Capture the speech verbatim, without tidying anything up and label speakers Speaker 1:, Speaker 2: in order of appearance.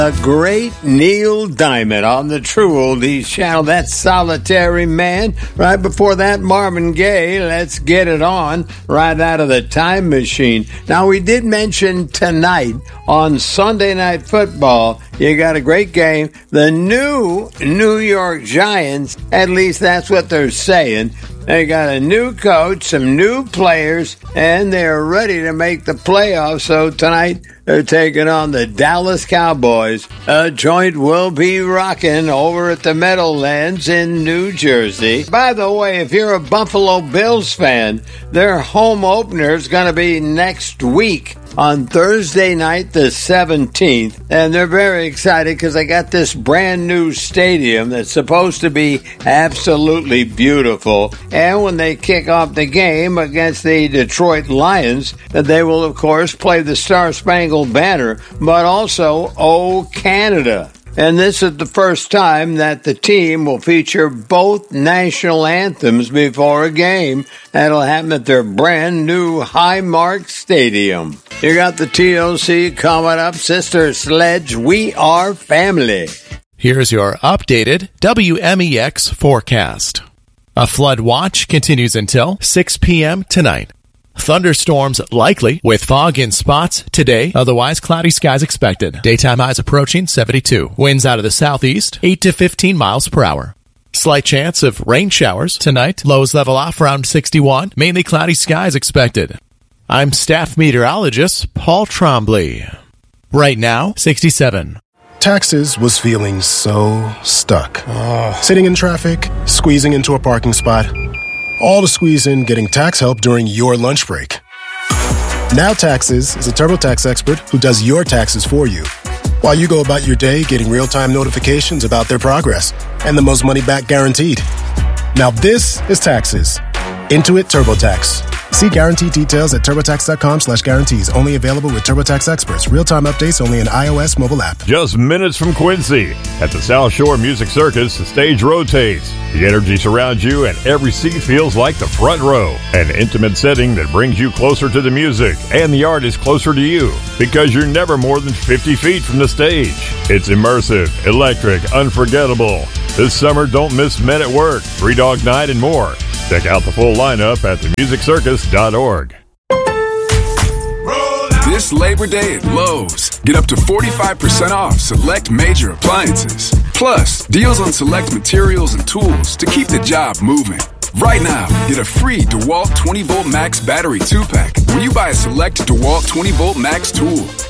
Speaker 1: The great Neil Diamond on the True Oldies channel. That Solitary Man. Right before that, Marvin Gaye, Let's Get It On, right out of the Time Machine. Now, we did mention tonight on Sunday Night Football, you got a great game. The new New York Giants, at least that's what they're saying. They got a new coach, some new players, and they're ready to make the playoffs. So tonight, they're taking on the Dallas Cowboys. A joint will be rocking over at the Meadowlands in New Jersey. By the way, if you're a Buffalo Bills fan, their home opener is going to be next week on Thursday night, the seventeenth. And they're very excited because they got this brand new stadium that's supposed to be absolutely beautiful. And when they kick off the game against the Detroit Lions, they will, of course, play the Star-Spangled Banner, but also "O Canada." And this is the first time that the team will feature both national anthems before a game. That'll happen at their brand new Highmark Stadium. You got the T L C coming up. Sister Sledge, we are family.
Speaker 2: Here's your updated W M E X forecast. A flood watch continues until six p.m. tonight. Thunderstorms likely with fog in spots today. Otherwise, cloudy skies expected. Daytime highs approaching seventy-two. Winds out of the southeast, eight to fifteen miles per hour. Slight chance of rain showers tonight. Lows level off around sixty-one. Mainly cloudy skies expected. I'm staff meteorologist Paul Trombley. Right now, sixty-seven.
Speaker 3: Taxes was feeling so stuck. Uh. Sitting in traffic, squeezing into a parking spot. All to squeeze in getting tax help during your lunch break. Now Taxes is a TurboTax expert who does your taxes for you, while you go about your day getting real-time notifications about their progress and the most money back guaranteed. Now this is Taxes. Intuit TurboTax. See guarantee details at TurboTax.com slash guarantees. Only available with TurboTax experts. Real-time updates only in iOS mobile app.
Speaker 4: Just minutes from Quincy. At the South Shore Music Circus, the stage rotates. The energy surrounds you and every seat feels like the front row. An intimate setting that brings you closer to the music and the artist closer to you because you're never more than fifty feet from the stage. It's immersive, electric, unforgettable. This summer, don't miss Men at Work, Three Dog Night, and more. Check out the full lineup at the music circus dot org.
Speaker 5: This Labor Day at Lowe's, get up to forty-five percent off select major appliances. Plus, deals on select materials and tools to keep the job moving. Right now, get a free DeWalt twenty volt Max battery two pack when you buy a select DeWalt twenty volt Max tool.